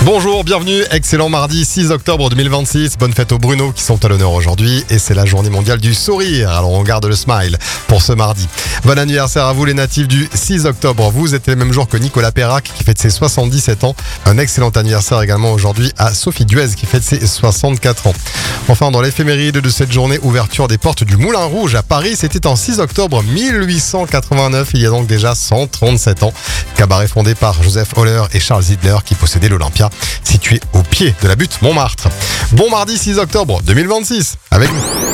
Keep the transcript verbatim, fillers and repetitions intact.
Bonjour, bienvenue, excellent mardi six octobre deux mille vingt-six. Bonne fête aux Bruno qui sont à l'honneur aujourd'hui et c'est la journée mondiale du sourire. Alors on garde le smile pour ce mardi. Bon anniversaire à vous les natifs du six octobre. Vous êtes le même jour que Nicolas Perrac qui fête ses soixante-dix-sept ans. Un excellent anniversaire également aujourd'hui à Sophie Duez qui fête ses soixante-quatre ans. Enfin, dans l'éphéméride de cette journée, ouverture des portes du Moulin Rouge à Paris, c'était en six octobre mille huit cent quatre-vingt-neuf, il y a donc déjà cent trente-sept ans. Cabaret fondé par Joseph Holler et Charles Zidler qui possédait l'Olympia, situé au pied de la butte Montmartre. Bon mardi six octobre deux mille vingt-six avec nous.